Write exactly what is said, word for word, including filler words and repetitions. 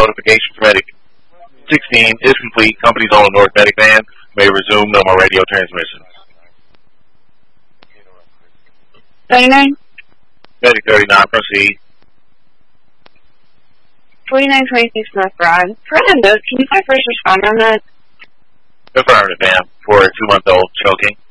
notification for Medic sixteen is complete. Company's on the North Medic van. May resume. No more radio transmissions. thirty-nine? Medic thirty-nine, proceed. forty-nine twenty-six North Broad. Fernando, can you find first responder on that? Affirmative, ma'am. For a two-month-old choking.